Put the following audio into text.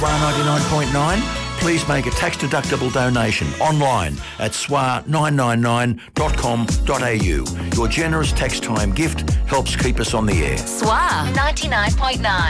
99.9, please make a tax-deductible donation online at swar999.com.au. Your generous tax time gift helps keep us on the air. SWAR 99.9.